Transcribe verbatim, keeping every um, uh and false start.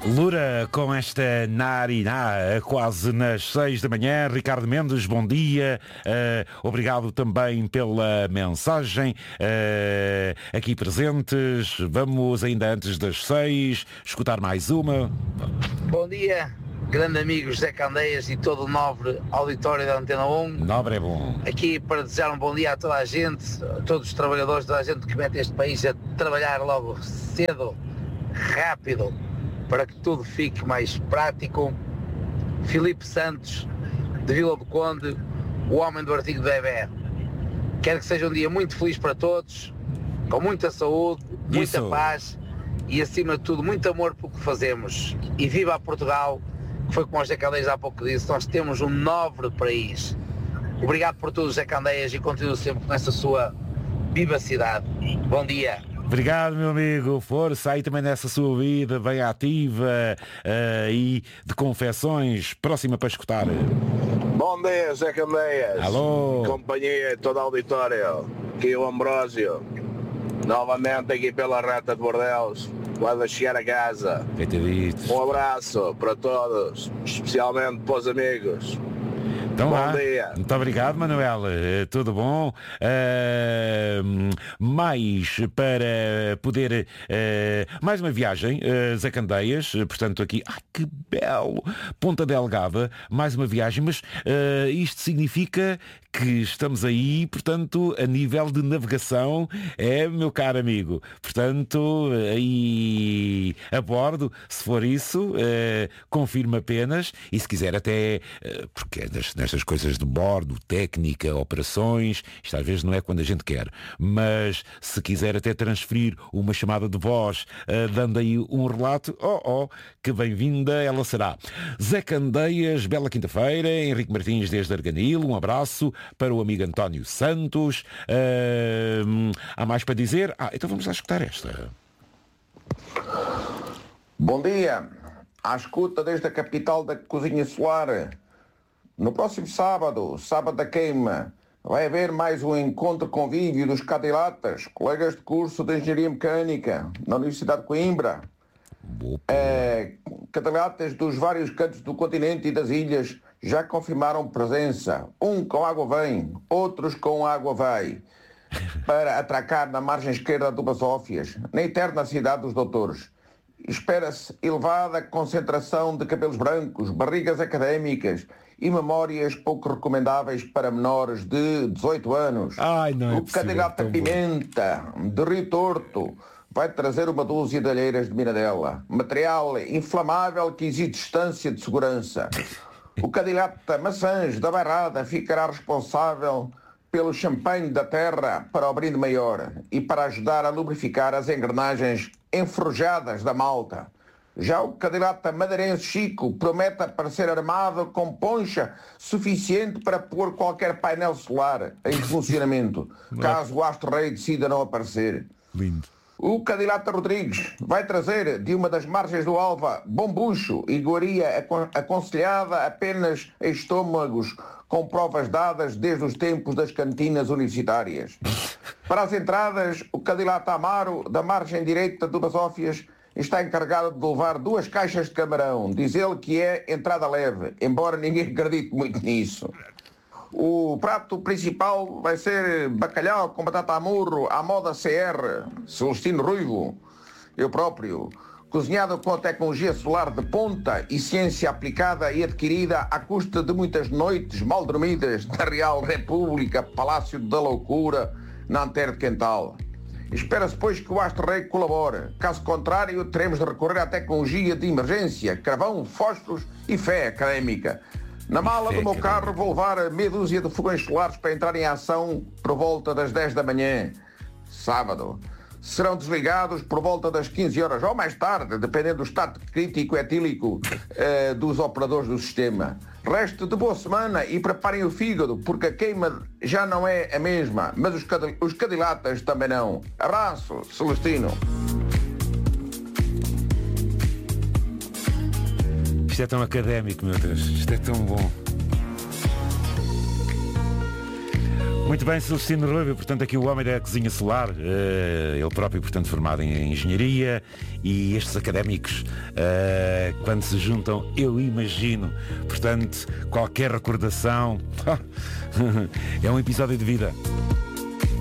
Lura com esta Nariná, quase nas seis da manhã. Ricardo Mendes, bom dia. Uh, obrigado também pela mensagem. Uh, aqui presentes. Vamos ainda antes das seis escutar mais uma. Bom dia, grande amigo José Candeias e todo o nobre auditório da Antena um. Nobre é bom. Aqui para desejar um bom dia a toda a gente, a todos os trabalhadores, toda a gente que mete este país a trabalhar logo cedo, rápido, para que tudo fique mais prático. Filipe Santos, de Vila do Conde, o homem do artigo de bebê. Quero que seja um dia muito feliz para todos, com muita saúde, muita Isso. paz e, acima de tudo, muito amor pelo que fazemos. E viva a Portugal, que foi como o José Candeias há pouco disse, nós temos um nobre país. Obrigado por tudo, José Candeias, e continuo sempre com essa sua vivacidade. Bom dia. Obrigado, meu amigo. Força aí também nessa sua vida bem ativa uh, e de confecções. Próxima para escutar. Bom dia, Zé Candeias. Alô. Companhia, toda a auditória. Aqui o Ambrósio. Novamente aqui pela Reta de Bordeus. Quando chegar a casa. Um abraço para todos, especialmente para os amigos. Então, bom lá. dia. Muito obrigado, Manuel. Uh, tudo bom? Uh, mais para poder... Uh, mais uma viagem, uh, Zé Candeias. Uh, portanto, aqui... Ai, que belo! Ponta Delgada. Mais uma viagem. Mas uh, isto significa que estamos aí, portanto, a nível de navegação. É, meu caro amigo. Portanto, aí a bordo, se for isso, uh, confirma apenas. E se quiser até... Uh, porque é das... Estas coisas de bordo, técnica, operações, isto às vezes não é quando a gente quer, mas se quiser até transferir uma chamada de voz, uh, dando aí um relato, oh, oh, que bem-vinda ela será. Zé Candeias, bela quinta-feira, Henrique Martins desde Arganil, um abraço para o amigo António Santos. Uh, há mais para dizer? Ah, então vamos lá escutar esta. Bom dia, à escuta desde a capital da cozinha solar. No próximo sábado, sábado da queima, vai haver mais um encontro convívio dos Cadilatas, colegas de curso de Engenharia Mecânica, na Universidade de Coimbra. É, Cadilatas dos vários cantos do continente e das ilhas já confirmaram presença. Um com água vem, outros com água vai, para atracar na margem esquerda do Basófias, na eterna cidade dos doutores. Espera-se elevada concentração de cabelos brancos, barrigas académicas e memórias pouco recomendáveis para menores de dezoito anos. Ai, não é o Cadilata Pimenta, de Rio Torto, vai trazer uma dúzia de alheiras de Miradela. Material inflamável que exige distância de segurança. O Cadilata Maçãs, da Bairrada, ficará responsável pelo champanhe da terra para o brinde maior e para ajudar a lubrificar as engrenagens enferrujadas da malta. Já o Cadilata madeirense Chico promete aparecer armado com poncha suficiente para pôr qualquer painel solar em funcionamento, caso o Astro Rei decida não aparecer. Lindo. O Cadilata Rodrigues vai trazer de uma das margens do Alva bombucho e iguaria aconselhada apenas a estômagos com provas dadas desde os tempos das cantinas universitárias. Para as entradas, o Cadilata Amaro, da margem direita do Basófias, está encarregado de levar duas caixas de camarão. Diz ele que é entrada leve, embora ninguém acredite muito nisso. O prato principal vai ser bacalhau com batata a murro à moda C R, Celestino Ruivo, eu próprio, cozinhado com a tecnologia solar de ponta e ciência aplicada e adquirida à custa de muitas noites mal dormidas na Real República, Palácio da Loucura, na Antero de Quental. Espera-se, pois, que o Astro Rei colabore. Caso contrário, teremos de recorrer à tecnologia de emergência, carvão, fósforos e fé académica. Na mala do meu carro vou levar meia dúzia de fogões solares para entrar em ação por volta das dez da manhã, sábado. Serão desligados por volta das quinze horas ou mais tarde, dependendo do estado crítico etílico eh, dos operadores do sistema. Resto de boa semana e preparem o fígado, porque a queima já não é a mesma, mas os, cadil- os cadilatas também não. Abraço, Celestino. Isto é tão académico, meu Deus. Isto é tão bom. Muito bem, Celestino Rubio, portanto aqui o homem da cozinha solar, uh, ele próprio, portanto, formado em engenharia, e estes académicos, uh, quando se juntam, eu imagino, portanto, qualquer recordação, é um episódio de vida.